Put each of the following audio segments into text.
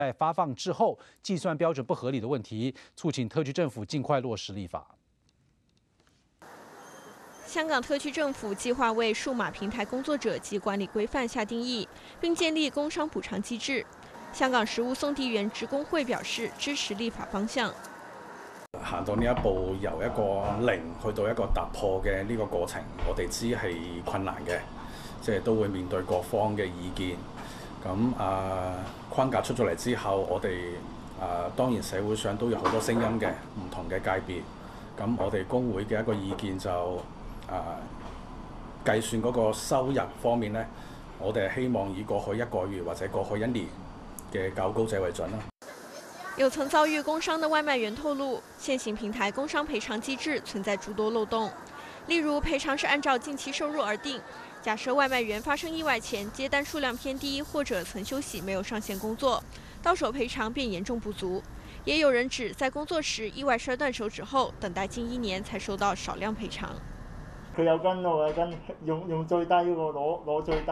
在发放之后计算标准不合理的问题，促请特区政府尽快落实立法。 香港特区政府计划为数码平台工作者及管理规范下定义，并建立工商补偿机制。香港食物送递員職工會表示支持立法方向。 行到呢一步，由一個零去到一個突破嘅呢個過程，我哋知係困難嘅，即係都會面對各方嘅意見。咁框架出咗嚟之後，我哋當然社會上都有好多聲音嘅，唔同嘅界別。咁我哋工會嘅一個意見就計算嗰個收入方面呢，我哋希望以過去1個月或者過去1年嘅較高者為準啦。 有曾遭遇工傷的外賣員透露，現行平台工傷賠償機制存在諸多漏洞，例如賠償是按照近期收入而定。假設外賣員發生意外前接單數量偏低，或者曾休息沒有上線工作，到手賠償便嚴重不足。也有人指在工作時意外摔斷手指後，等待近1年才收到少量賠償。 佢有跟我嘅跟用最低嗰個攞最低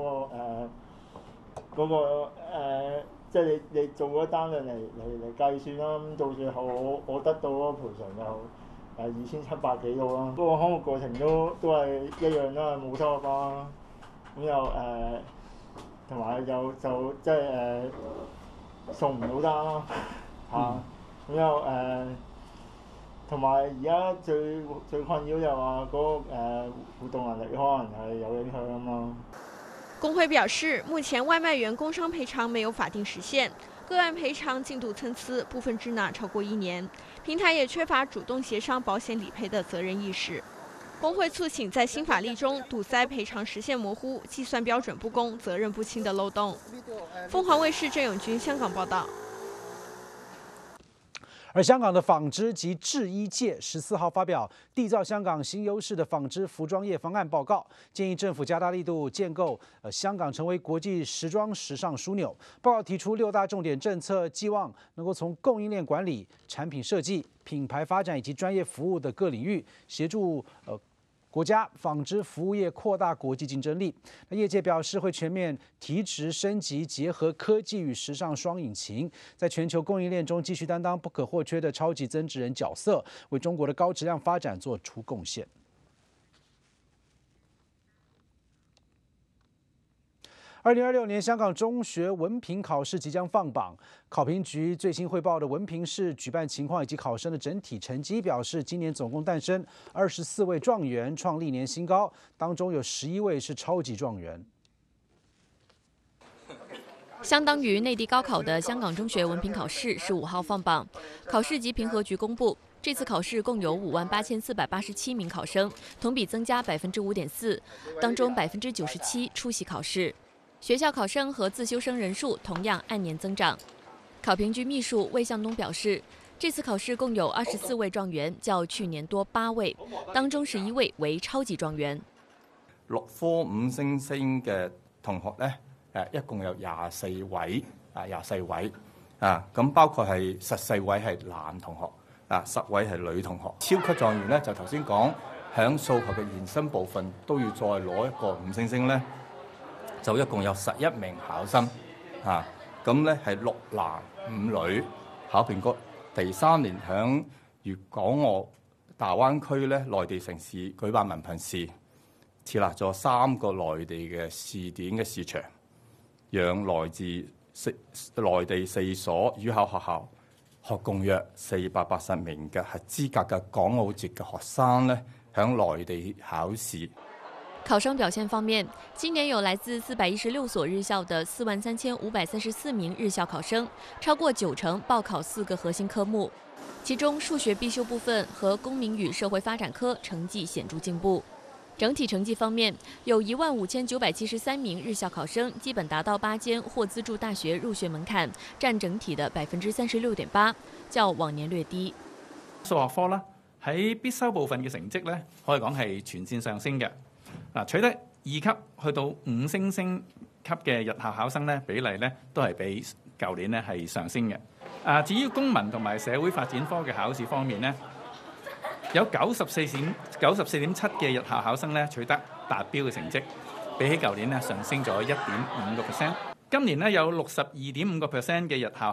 嗰個即係你做嗰單嚟計算啦。咁到最後我得到嗰個賠償就2700幾度啦。不過康復過程都係一樣啦，冇收入啦。咁又同埋就即係送唔到單啦嚇。咁又同埋而家最困擾就話嗰個活動能力可能係有影響啊嘛。 工會表示，目前外賣員工傷賠償沒有法定時限，個案賠償進度參差，部分滯納超過1年。平台也缺乏主動協商保險理賠的責任意識。工會促請在新法例中堵塞賠償時限模糊、計算標準不公、責任不清的漏洞。鳳凰衛視鄭永軍香港報道。 而香港的纺織及製衣界14號發表締造香港新優勢的紡織服裝業方案報告，建議政府加大力度建構香港成為國際時裝時尚樞紐。報告提出6大重點政策，寄望能夠從供應鏈管理、產品設計、品牌發展以及專業服務的各領域協助國家紡織服務業擴大國際競爭力。那業界表示會全面提質升級，結合科技與時尚雙引擎，在全球供應鏈中繼續擔當不可或缺的超級增值人角色，為中國的高質量發展做出貢獻。2026年香港中學文憑考試即將放榜，考評局最新匯報的文憑試舉辦情況以及考生的整體成績表示，今年總共誕生24位狀元，創歷年新高，當中有11位是超級狀元。 相當於內地高考的香港中學文憑考試15號放榜，考試及評核局公布，這次考試共有58487名考生，同比增加5.4%，當中97%出席考試。學校考生和自修生人數同樣按年增長。考評局秘書魏向東表示，這次考試共有24位狀元，較去年多8位，當中11位為超級狀元。 6科5星星嘅同學呢，一共有24位咁包括係14位係男同學，10位係女同學。超級狀元呢，就頭先講，響數學嘅延伸部分都要再攞一個5星星呢。就一共有11名考生，咁咧係6男5女。考評局第3年響粵港澳大灣區咧內地城市舉辦文憑試，設立咗3個內地嘅試點嘅試場，讓來自內地4所語考學校學共約480名嘅合資格嘅港澳籍嘅學生咧，響內地考試。 考生表現方面，今年有來自416所日校的43534名日校考生，超過90%報考4個核心科目，其中數學必修部分和公民與社會發展科成績顯著進步。整體成績方面，有15973名日校考生基本達到8間或資助大學入學門檻，佔整體的36.8%，較往年略低。 數學科啦，喺必修部分嘅成績咧，可以講係全線上升嘅。取得2級去到5星星級嘅日校考生咧，比例咧都係比舊年咧係上升嘅。至於公民同埋社會發展科嘅考試方面咧，有94.7嘅日校考生咧取得達標嘅成績，比起舊年咧上升咗1.5%。今年咧有62.5%嘅日校